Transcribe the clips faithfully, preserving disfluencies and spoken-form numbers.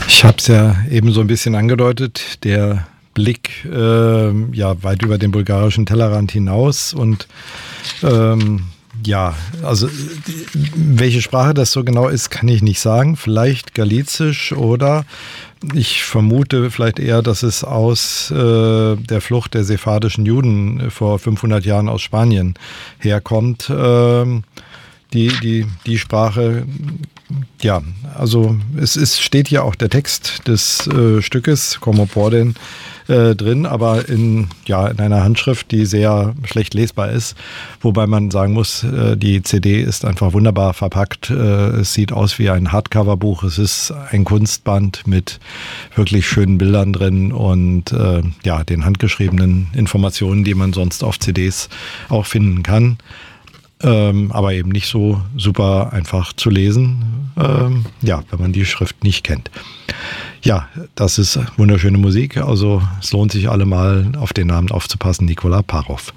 Ich habe es ja eben so ein bisschen angedeutet, der Blick äh, ja weit über den bulgarischen Tellerrand hinaus und ähm, ja, also die, welche Sprache das so genau ist, kann ich nicht sagen. Vielleicht Galizisch oder ich vermute vielleicht eher, dass es aus äh, der Flucht der sephardischen Juden vor fünfhundert Jahren aus Spanien herkommt. Ähm, die, die, die Sprache, ja, also es ist, steht hier auch der Text des äh, Stückes, Como Porden, äh, drin, aber in, ja, in einer Handschrift, die sehr schlecht lesbar ist, wobei man sagen muss, äh, die C D ist einfach wunderbar verpackt. Äh, es sieht aus wie ein Hardcover-Buch, es ist ein Kunstband mit wirklich schönen Bildern drin und äh, ja, den handgeschriebenen Informationen, die man sonst auf C Ds auch finden kann. Ähm, aber eben nicht so super einfach zu lesen, ähm, ja, wenn man die Schrift nicht kennt. Ja, das ist wunderschöne Musik, also es lohnt sich allemal auf den Namen aufzupassen, Nikola Parov.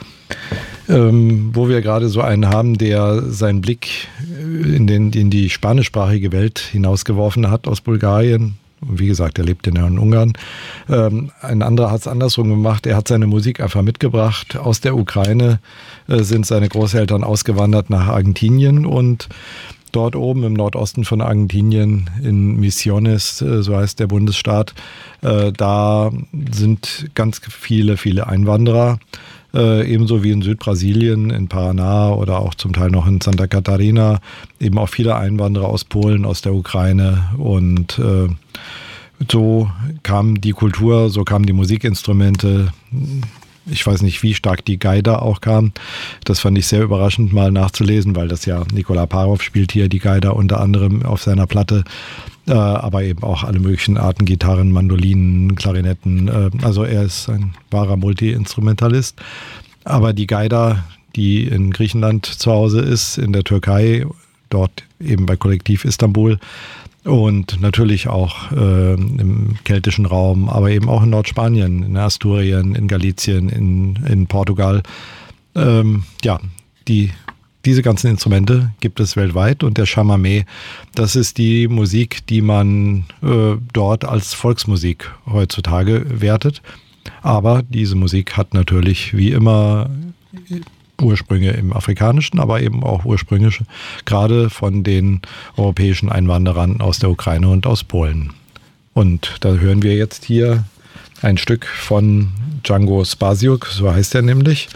Ähm, wo wir gerade so einen haben, der seinen Blick in, den, in die spanischsprachige Welt hinausgeworfen hat aus Bulgarien. Und wie gesagt, er lebt in Ungarn. Ähm, ein anderer hat es andersrum gemacht. Er hat seine Musik einfach mitgebracht. Aus der Ukraine äh, sind seine Großeltern ausgewandert nach Argentinien und dort oben im Nordosten von Argentinien in Misiones, äh, so heißt der Bundesstaat, äh, da sind ganz viele, viele Einwanderer. Äh, ebenso wie in Südbrasilien, in Paraná oder auch zum Teil noch in Santa Catarina, eben auch viele Einwanderer aus Polen, aus der Ukraine und äh, so kam die Kultur, so kamen die Musikinstrumente. Ich weiß nicht, wie stark die Gaida auch kam. Das fand ich sehr überraschend mal nachzulesen, weil das ja Nikola Parov spielt hier die Gaida unter anderem auf seiner Platte. Äh, aber eben auch alle möglichen Arten, Gitarren, Mandolinen, Klarinetten. Äh, also er ist ein wahrer Multi-Instrumentalist. Aber die Gaida, die in Griechenland zu Hause ist, in der Türkei, dort eben bei Kollektiv Istanbul, und natürlich auch äh, im keltischen Raum, aber eben auch in Nordspanien, in Asturien, in Galicien, in, in Portugal. Ähm, ja, die, diese ganzen Instrumente gibt es weltweit und der Chamamé, das ist die Musik, die man äh, dort als Volksmusik heutzutage wertet. Aber diese Musik hat natürlich wie immer Ursprünge im Afrikanischen, aber eben auch Ursprünge gerade von den europäischen Einwanderern aus der Ukraine und aus Polen. Und da hören wir jetzt hier ein Stück von Django Spasiuk, so heißt er nämlich.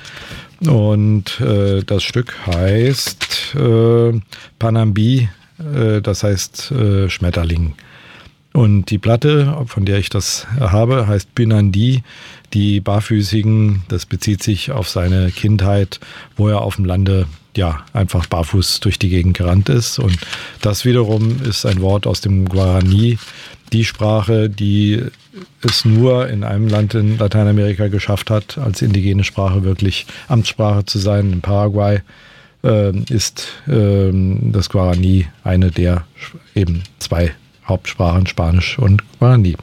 Und äh, das Stück heißt äh, Panambi, äh, das heißt äh, Schmetterling. Und die Platte, von der ich das habe, heißt Pynandi, die Barfüßigen. Das bezieht sich auf seine Kindheit, wo er auf dem Lande ja einfach barfuß durch die Gegend gerannt ist. Und das wiederum ist ein Wort aus dem Guarani, die Sprache, die es nur in einem Land in Lateinamerika geschafft hat, als indigene Sprache wirklich Amtssprache zu sein. In Paraguay äh, ist äh, das Guarani eine der eben zwei Hauptsprachen, Spanisch und Guarani.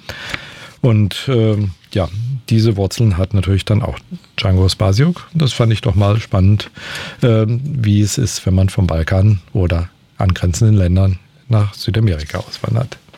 Und äh, ja, diese Wurzeln hat natürlich dann auch Django Spasiuk. Das fand ich doch mal spannend, äh, wie es ist, wenn man vom Balkan oder angrenzenden Ländern nach Südamerika auswandert.